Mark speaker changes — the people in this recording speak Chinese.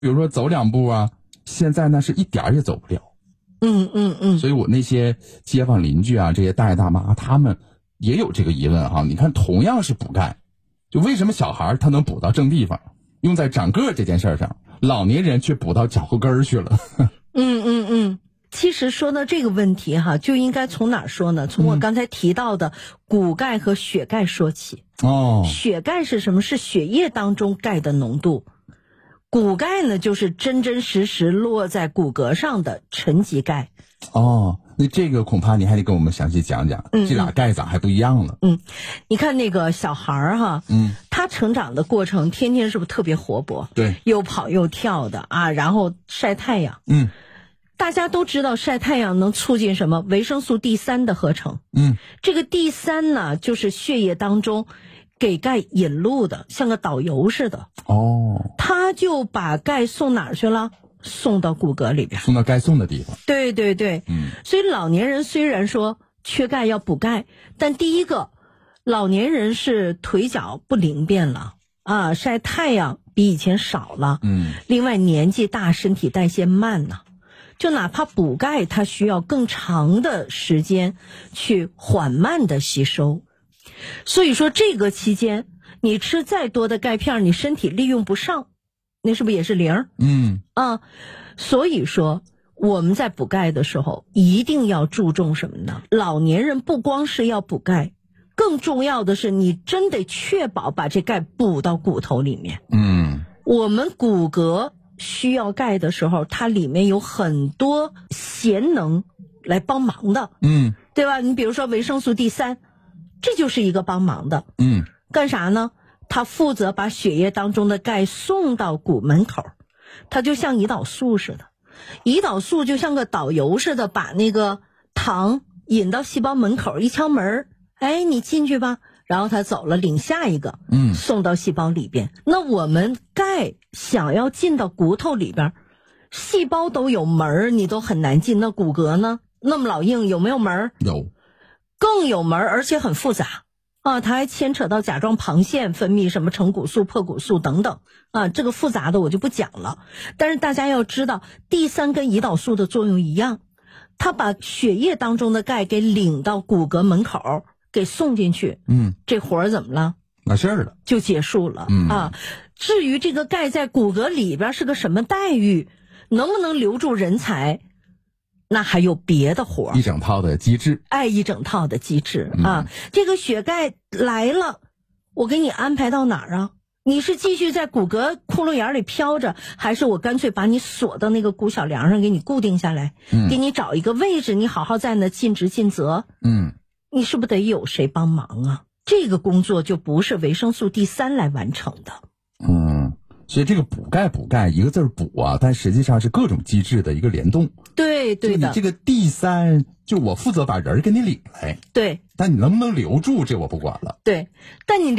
Speaker 1: 比如说走2步啊，现在呢是一点儿也走不了。所以我那些街坊邻居啊，这些大爷大妈，他们也有这个疑问哈。你看，同样是补钙，就为什么小孩他能补到正地方，用在长个这件事上，老年人却补到脚后跟去了？
Speaker 2: 其实说到这个问题哈，就应该从哪儿说呢？从我刚才提到的骨钙和血钙说起。血钙是什么？是血液当中钙的浓度。骨钙呢，就是真真实实落在骨骼上的沉积钙。
Speaker 1: 那这个恐怕你还得跟我们详细讲讲，这俩钙咋还不一样了？
Speaker 2: 你看那个小孩儿哈，他成长的过程，天天是不是特别活泼？
Speaker 1: 对，
Speaker 2: 又跑又跳的啊，然后晒太阳。大家都知道晒太阳能促进什么？维生素 D3 的合成。这个 D3 呢，就是血液当中给钙引路的，像个导游似的。他就把钙送哪儿去了？送到骨骼里边，
Speaker 1: 送到该送的地方。
Speaker 2: 对。所以老年人虽然说缺钙要补钙，但第一个，老年人是腿脚不灵便了啊，晒太阳比以前少了。另外年纪大，身体代谢慢呢。就哪怕补钙，它需要更长的时间去缓慢的吸收。所以说这个期间你吃再多的钙片，你身体利用不上，那是不是也是零？所以说我们在补钙的时候一定要注重什么呢？老年人不光是要补钙，更重要的是你真得确保把这钙补到骨头里面。我们骨骼需要钙的时候，它里面有很多贤能来帮忙的，对吧？你比如说维生素 D3， 这就是一个帮忙的。干啥呢？它负责把血液当中的钙送到骨门口，它就像胰岛素似的，胰岛素就像个导游似的，把那个糖引到细胞门口，一敲门，哎，你进去吧，然后它走了，领下一个，送到细胞里边。那我们钙想要进到骨头里边，细胞都有门，你都很难进，那骨骼呢？那么老硬，有没有门？
Speaker 1: 有，
Speaker 2: 更有门，而且很复杂啊！它还牵扯到甲状旁腺分泌什么成骨素、破骨素等等啊，这个复杂的我就不讲了。但是大家要知道，D3跟胰岛素的作用一样，它把血液当中的钙给领到骨骼门口，给送进去。这活儿怎么了？
Speaker 1: 完事儿了，
Speaker 2: 就结束了啊。至于这个钙在骨骼里边是个什么待遇，能不能留住人才，那还有别的活儿，
Speaker 1: 一整套的机制。
Speaker 2: 一整套的机制啊。这个血钙来了，我给你安排到哪儿啊？你是继续在骨骼窟窿眼里飘着，还是我干脆把你锁到那个骨小梁上给你固定下来，给你找一个位置，你好好在那尽职尽责。你是不是得有谁帮忙啊？这个工作就不是维生素 D3 来完成的。
Speaker 1: 所以这个补钙一个字补啊，但实际上是各种机制的一个联动。
Speaker 2: 对的。
Speaker 1: 你这个 D3 就我负责把人给你领来，
Speaker 2: 对，
Speaker 1: 但你能不能留住这我不管了。
Speaker 2: 对，但你